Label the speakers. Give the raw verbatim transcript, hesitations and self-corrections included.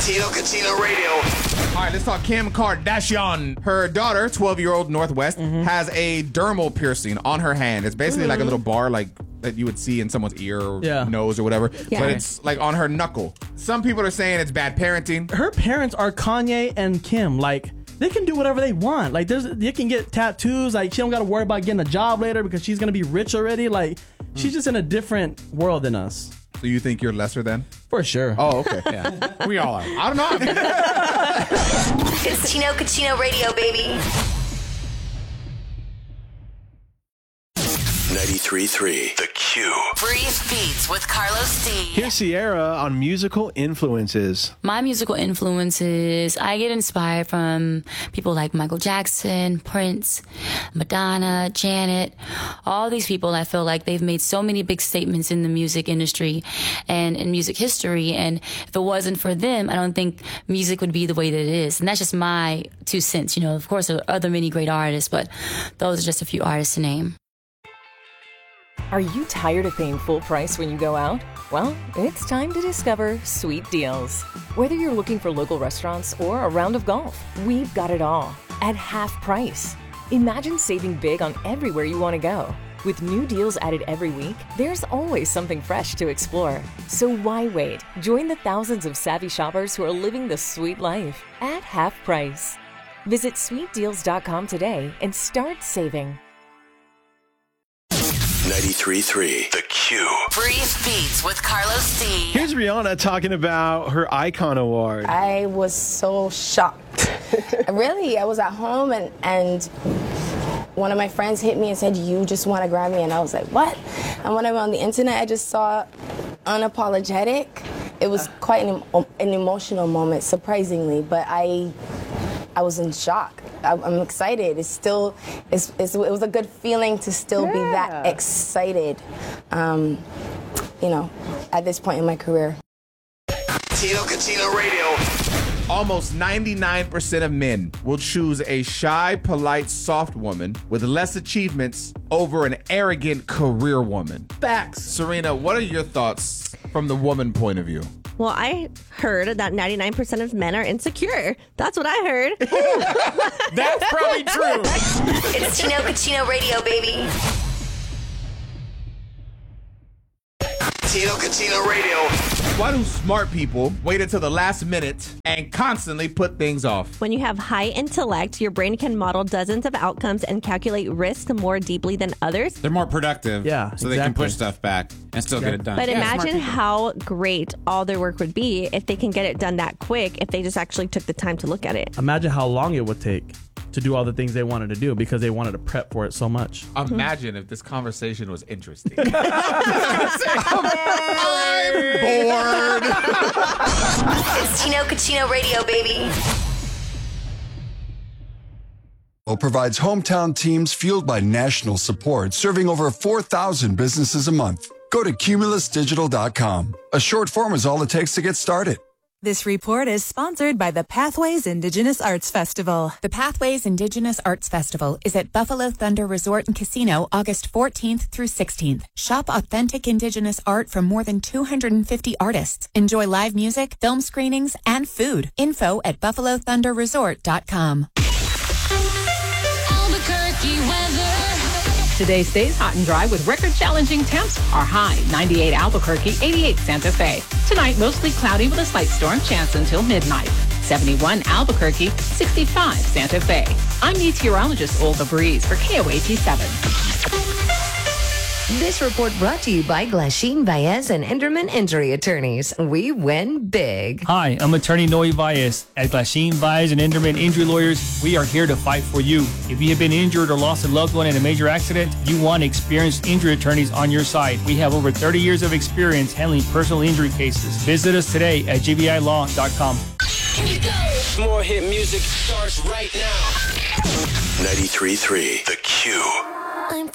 Speaker 1: Tino Cucino Radio.
Speaker 2: All right, let's talk Kim Kardashian. Her daughter, twelve-year-old Northwest, mm-hmm. has a dermal piercing on her hand. It's basically mm-hmm. like a little bar like that you would see in someone's ear or yeah. nose or whatever. Yeah. But it's like on her knuckle. Some people are saying it's bad parenting.
Speaker 3: Her parents are Kanye and Kim. Like, they can do whatever they want. Like, there's, they can get tattoos. Like, she don't got to worry about getting a job later because she's going to be rich already. Like, mm. she's just in a different world than us.
Speaker 2: So you think you're lesser than?
Speaker 3: For sure.
Speaker 2: Oh, okay. Yeah. We all are. I don't know.
Speaker 4: It's Tino Cucino Radio, baby.
Speaker 1: ninety-three point three The Q.
Speaker 4: Breathe Beats with Carlos D.
Speaker 5: Here's Sierra on musical influences.
Speaker 6: My musical influences, I get inspired from people like Michael Jackson, Prince, Madonna, Janet, all these people. I feel like they've made so many big statements in the music industry and in music history. And if it wasn't for them, I don't think music would be the way that it is. And that's just my two cents. You know, of course, there are other many great artists, but those are just a few artists to name.
Speaker 7: Are you tired of paying full price when you go out? Well, it's time to discover Sweet Deals. Whether you're looking for local restaurants or a round of golf, we've got it all at half price. Imagine saving big on everywhere you want to go. With new deals added every week, there's always something fresh to explore. So why wait? Join the thousands of savvy shoppers who are living the sweet life at half price. Visit sweet deals dot com today and start saving.
Speaker 1: ninety-three point three The Q.
Speaker 4: Breathe Beats with Carlos D.
Speaker 5: Here's Rihanna talking about her Icon Award.
Speaker 8: I was so shocked. Really, I was at home and, and one of my friends hit me and said, "You just won a Grammy." And I was like, "What?" And when I went on the internet, I just saw Unapologetic. It was quite an, an emotional moment, surprisingly, but I I was in shock. I'm excited. It's still, it's, it's, it was a good feeling to still yeah. be that excited, um, you know, at this point in my career.
Speaker 1: Tino Cucino Radio.
Speaker 2: Almost ninety-nine percent of men will choose a shy, polite, soft woman with less achievements over an arrogant career woman. Facts. Serena, what are your thoughts from the woman point of view?
Speaker 9: Well, I heard that ninety-nine percent of men are insecure. That's what I heard.
Speaker 2: That's probably true.
Speaker 4: It's Tino Cucino Radio, baby.
Speaker 1: Tino Cucino Radio.
Speaker 2: Why do smart people wait until the last minute and constantly put things off?
Speaker 9: When you have high intellect, your brain can model dozens of outcomes and calculate risk more deeply than others.
Speaker 10: They're more productive.
Speaker 3: Yeah,
Speaker 10: So
Speaker 3: exactly.
Speaker 10: they can push stuff back and still exactly. get it done.
Speaker 9: But
Speaker 10: yeah,
Speaker 9: imagine how great all their work would be if they can get it done that quick, if they just actually took the time to look at it.
Speaker 3: Imagine how long it would take to do all the things they wanted to do because they wanted to prep for it so much.
Speaker 2: Imagine mm-hmm. if this conversation was interesting. I'm bored.
Speaker 4: It's Tino Cucino Radio, baby.
Speaker 11: Provides hometown teams fueled by national support, serving over four thousand businesses a month. Go to cumulus digital dot com. A short form is all it takes to get started.
Speaker 12: This report is sponsored by the Pathways Indigenous Arts Festival.
Speaker 13: The Pathways Indigenous Arts Festival is at Buffalo Thunder Resort and Casino August fourteenth through sixteenth. Shop authentic Indigenous art from more than two hundred fifty artists. Enjoy live music, film screenings, and food. Info at buffalo thunder resort dot com.
Speaker 14: Albuquerque weather.
Speaker 15: Today stays hot and dry with record-challenging temps. Our high, ninety-eight Albuquerque, eighty-eight Santa Fe. Tonight, mostly cloudy with a slight storm chance until midnight. seventy-one Albuquerque, sixty-five Santa Fe. I'm meteorologist Olga Breeze for K O A T seven.
Speaker 16: This report brought to you by Glasheen Baez and Enderman Injury Attorneys. We win big.
Speaker 17: Hi, I'm attorney Noe Baez. At Glasheen Baez and Enderman Injury Lawyers, we are here to fight for you. If you have been injured or lost a loved one in a major accident, you want experienced injury attorneys on your side. We have over thirty years of experience handling personal injury cases. Visit us today at G B I law dot com.
Speaker 1: More hit music starts right now. ninety-three point three The Q.